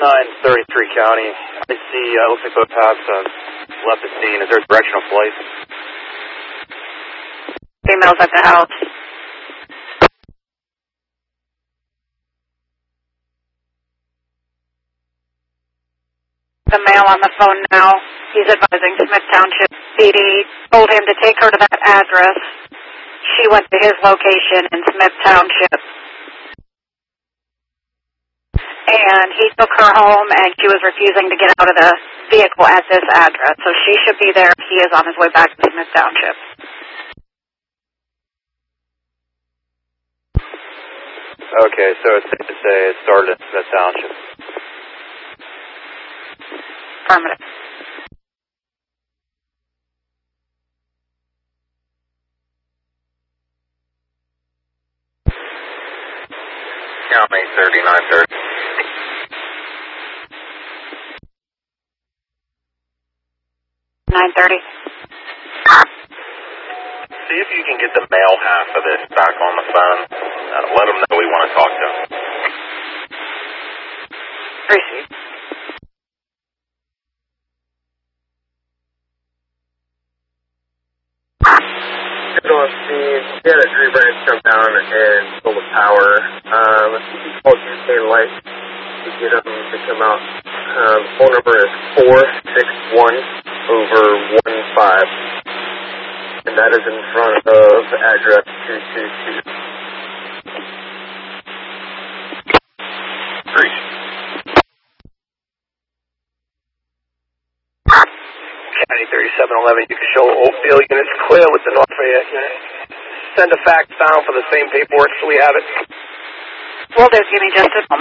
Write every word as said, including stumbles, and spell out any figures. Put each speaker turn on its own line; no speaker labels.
nine thirty-three County. I see, uh, looks like both paths uh, left the scene. Is there a directional flight?
Females at the house. The male on the phone now, he's advising Smith Township P D told him to take her to that address. She went to his location in Smith Township. And he took her home, and she was refusing to get out of the vehicle at this address. So she should be there. He is on his way back to Smith Township.
Okay, so it's safe to say it started in Smith Township.
Affirmative.
County thirty-nine thirty.
nine thirty.
See if you can get the male half of this back on the phone. Uh, let them know we want to talk to them.
Receive.
Get on scene, get a tree branch come down and pull the power. Um, I think he called Duquesne Light to get them to come out. Um, phone number is four six one over one five. And that is in front of address two two two.
Great.
County thirty-seven eleven, you can show Oakville units clear with the North Fayette unit. Send a fax down for the same paperwork so we have it.
Will do. Give me just a moment.